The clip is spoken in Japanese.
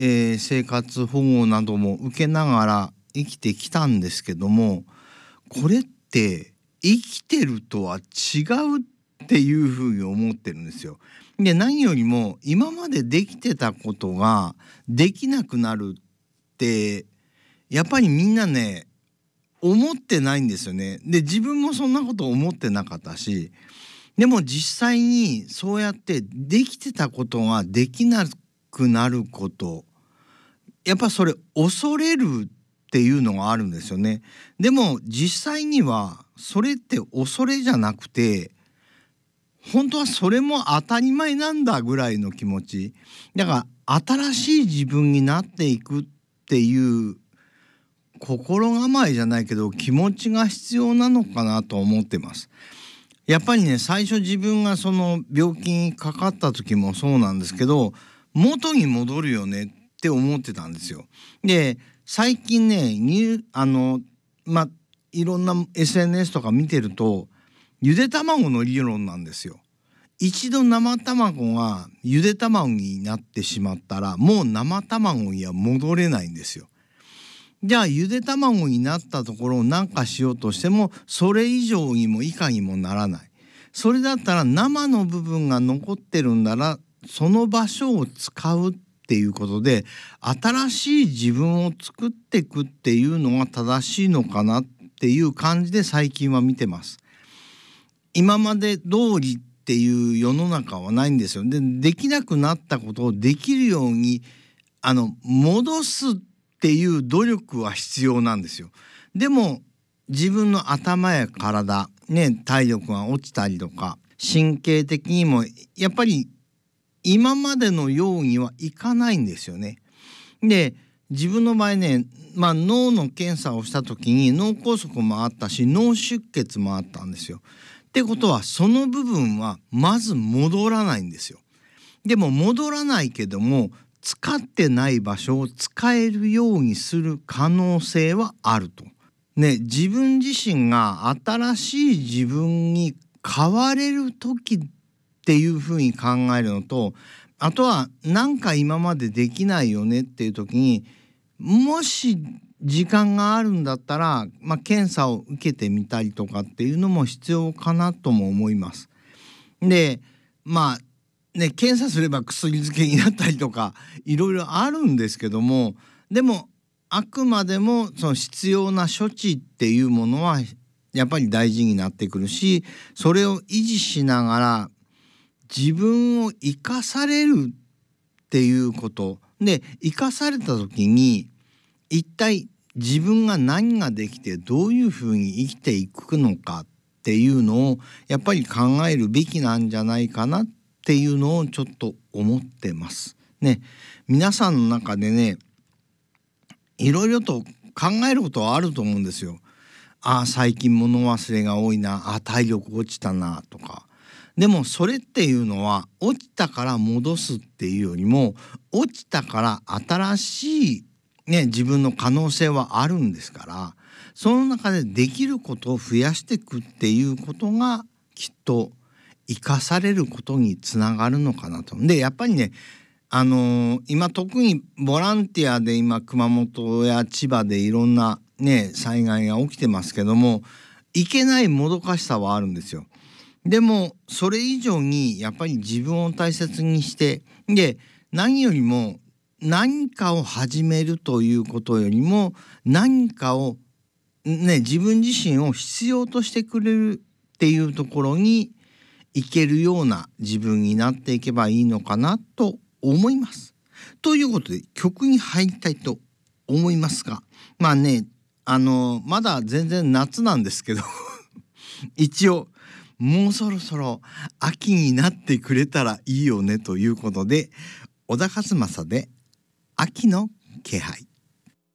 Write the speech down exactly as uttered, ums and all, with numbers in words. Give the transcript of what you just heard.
えー生活保護なども受けながら生きてきたんですけども、これって生きてるとは違うっていうふうに思ってるんですよ。で、何よりも今までできてたことができなくなるってやっぱりみんなね思ってないんですよね。で、自分もそんなこと思ってなかったし、でも実際にそうやってできてたことができなくなること、やっぱそれ恐れるっていうのがあるんですよね。でも実際にはそれって恐れじゃなくて、本当はそれも当たり前なんだぐらいの気持ち。だから新しい自分になっていくっていう心構えじゃないけど気持ちが必要なのかなと思ってます。やっぱりね、最初自分がその病気にかかった時もそうなんですけど、元に戻るよねって思ってたんですよ。で、最近ね、にあのまいろんな エスエヌエス とか見てると、ゆで卵の理論なんですよ。一度生卵がゆで卵になってしまったら、もう生卵には戻れないんですよ。じゃあゆで卵になったところを何かしようとしてもそれ以上にも以下にもならない。それだったら生の部分が残ってるんならその場所を使うっていうことで新しい自分を作っていくっていうのが正しいのかなっていう感じで最近は見てます。今まで通りっていう世の中はないんですよ。で、できなくなったことをできるようにあの戻すっていう努力は必要なんですよ。でも自分の頭や体ね、体力が落ちたりとか神経的にもやっぱり今までのようにはいかないんですよね。で、自分の場合ね、まあ、脳の検査をした時に脳梗塞もあったし脳出血もあったんですよ。ってことはその部分はまず戻らないんですよ。でも戻らないけども使ってない場所を使えるようにする可能性はあると。ね、自分自身が新しい自分に変われる時っていうふうに考えるのと、あとはなんか今までできないよねっていう時に、もし時間があるんだったら、まあ、検査を受けてみたりとかっていうのも必要かなとも思います。で、まあね、検査すれば薬漬けになったりとかいろいろあるんですけども、でもあくまでもその必要な処置っていうものはやっぱり大事になってくるし、それを維持しながら自分を生かされるっていうことで、生かされた時に一体自分が何ができてどういうふうに生きていくのかっていうのをやっぱり考えるべきなんじゃないかなっていうのをちょっと思ってますね。皆さんの中でね、いろいろと考えることはあると思うんですよ。ああ、最近物忘れが多いな、ああ体力落ちたなとか。でもそれっていうのは落ちたから戻すっていうよりも、落ちたから新しいね、自分の可能性はあるんですから、その中でできることを増やしていくっていうことがきっと生かされることにつながるのかなと。で、やっぱりね、あのー今特にボランティアで今熊本や千葉でいろんなね災害が起きてますけども、いけないもどかしさはあるんですよ。でもそれ以上にやっぱり自分を大切にして、で何よりも何かを始めるということよりも何かをね、自分自身を必要としてくれるっていうところにいけるような自分になっていけばいいのかなと思います。ということで曲に入りたいと思いますが、まあね、あのまだ全然夏なんですけど一応もうそろそろ秋になってくれたらいいよねということで、小田和正で秋の気配。